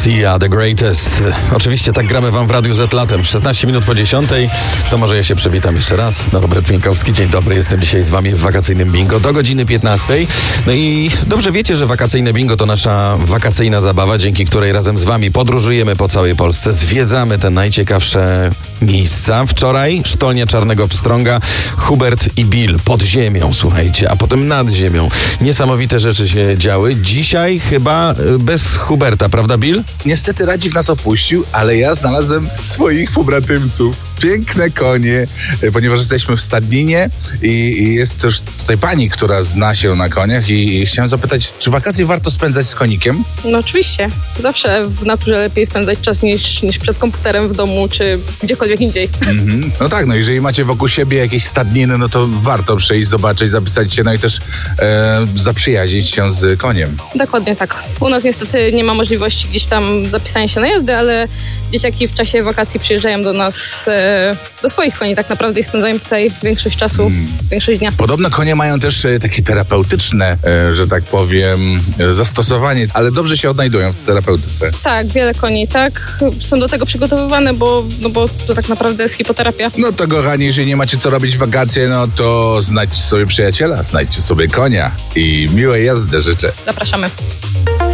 Sia, The Greatest. Oczywiście tak gramy wam w Radiu Z latem. 16 minut po 10. To może ja się przywitam jeszcze raz. Robert Pienkowski, dzień dobry. Jestem dzisiaj z wami w wakacyjnym bingo do godziny 15. No i dobrze wiecie, że wakacyjne bingo to nasza wakacyjna zabawa, dzięki której razem z wami podróżujemy po całej Polsce. Zwiedzamy te najciekawsze miejsca. Wczoraj sztolnia Czarnego Pstrąga, Hubert i Bill pod ziemią, słuchajcie, a potem nad ziemią. Niesamowite rzeczy się działy. Dzisiaj chyba bez Huberta, prawda Bill? Niestety Radzik nas opuścił, ale ja znalazłem swoich pobratymców. Piękne konie, ponieważ jesteśmy w stadninie i jest też tutaj pani, która zna się na koniach i chciałem zapytać, czy wakacje warto spędzać z konikiem? No oczywiście. Zawsze w naturze lepiej spędzać czas niż przed komputerem w domu, czy gdziekolwiek indziej. No tak, no jeżeli macie wokół siebie jakieś stadniny, no to warto przyjść, zobaczyć, zapisać się, no i też zaprzyjaźnić się z koniem. Dokładnie tak. U nas niestety nie ma możliwości gdzieś tam zapisania się na jazdy, ale dzieciaki w czasie wakacji przyjeżdżają do nas, do swoich koni tak naprawdę i spędzają tutaj większość czasu, większość dnia. Podobno konie mają też takie terapeutyczne, że tak powiem, zastosowanie, ale dobrze się odnajdują w terapeutyce. Tak, wiele koni, tak. Są do tego przygotowywane, bo to tak naprawdę jest hipoterapia. No to kochani, jeżeli nie macie co robić w wakacje, no to znajdźcie sobie przyjaciela, znajdźcie sobie konia i miłej jazdy życzę. Zapraszamy.